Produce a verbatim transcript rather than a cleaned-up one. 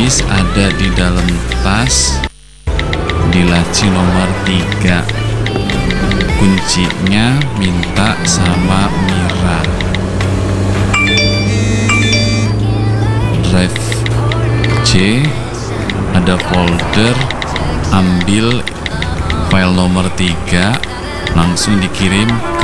keys ada di dalam tas di laci nomor tiga. Kuncinya minta sama Mira. Drive C ada folder, ambil file nomor tiga, langsung dikirim ke